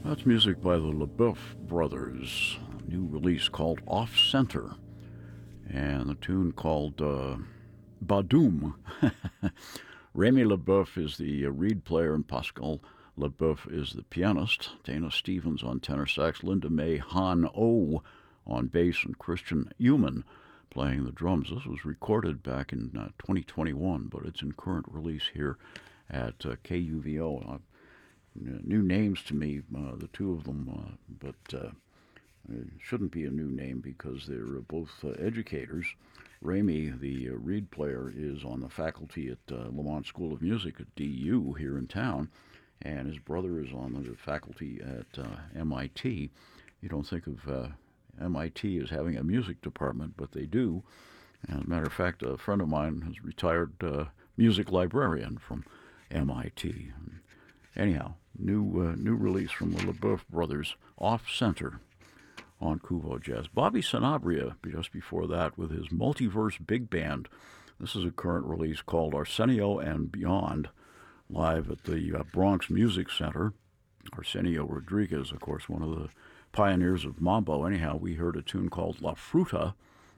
That's music by the LaBeouf Brothers, a new release called Off Center, and the tune called Badoom. Remy LaBeouf is the reed player, and Pascal LaBeouf is the pianist. Dana Stevens on tenor sax, Linda May Han O on bass, and Christian Human playing the drums. This was recorded back in 2021, but it's in current release here at KUVO. New names to me, the two of them, but it shouldn't be a new name because they're both educators. Remy, the reed player, is on the faculty at Lamont School of Music at DU here in town, and his brother is on the faculty at MIT. You don't think of MIT as having a music department, but they do. As a matter of fact, a friend of mine is retired music librarian from MIT. Anyhow, new release from the LaBeouf Brothers, Off Center on KUVO Jazz. Bobby Sanabria just before that with his Multiverse Big Band. This is a current release called Arsenio and Beyond, live at the Bronx Music Center. Arsenio Rodriguez, of course, one of the pioneers of mambo. Anyhow, we heard a tune called La Fruta.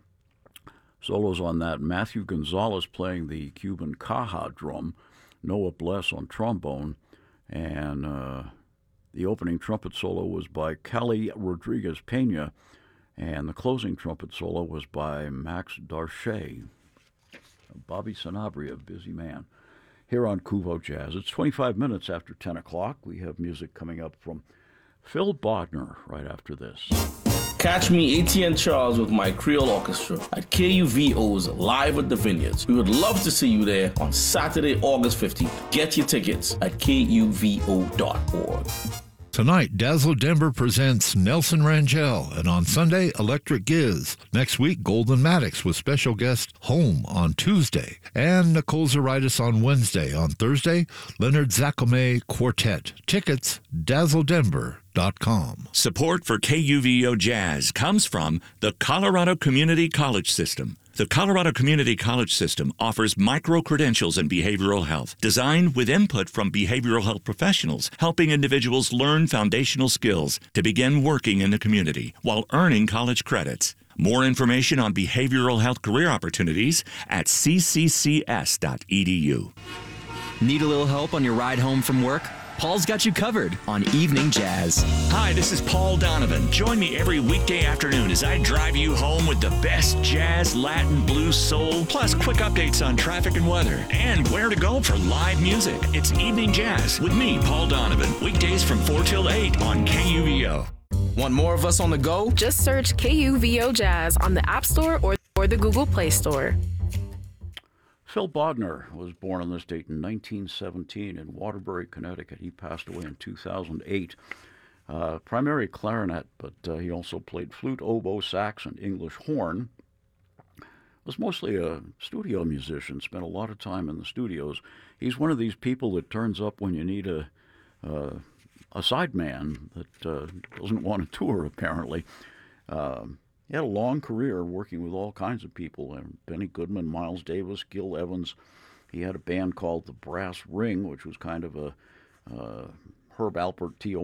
Solos on that, Matthew Gonzalez playing the Cuban caja drum, Noah Bless on trombone, and the opening trumpet solo was by Cali Rodriguez Pena, and the closing trumpet solo was by Max Darche. Bobby Sanabria, busy man, here on KUVO Jazz. It's 25 minutes after 10 o'clock. We have music coming up from Phil Bodner right after this. Catch me, ATN Charles, with my Creole Orchestra at KUVO's Live at the Vineyards. We would love to see you there on Saturday, August 15th. Get your tickets at kuvo.org. Tonight, Dazzle Denver presents Nelson Rangel, and on Sunday, Electric Giz. Next week, Golden Maddox with special guest Home on Tuesday, and Nicole Zaritis on Wednesday. On Thursday, Leonard Zacome Quartet. Tickets, dazzledenver.com. Support for KUVO Jazz comes from the Colorado Community College System. The Colorado Community College System offers micro-credentials in behavioral health, designed with input from behavioral health professionals, helping individuals learn foundational skills to begin working in the community while earning college credits. More information on behavioral health career opportunities at cccs.edu. Need a little help on your ride home from work? Paul's got you covered on Evening Jazz. Hi, this is Paul Donovan. Join me every weekday afternoon as I drive you home with the best jazz, Latin, blues, soul, plus quick updates on traffic and weather, and where to go for live music. It's Evening Jazz with me, Paul Donovan, weekdays from 4 till 8 on KUVO. Want more of us on the go? Just search KUVO Jazz on the App Store or the Google Play Store. Phil Bodner was born on this date in 1917 in Waterbury, Connecticut. He passed away in 2008. Primary clarinet, but he also played flute, oboe, sax, and English horn. Was mostly a studio musician, spent a lot of time in the studios. He's one of these people that turns up when you need a sideman that doesn't want to tour, apparently. He had a long career working with all kinds of people, Benny Goodman, Miles Davis, Gil Evans. He had a band called the Brass Ring, which was kind of a Herb Alpert, T.O.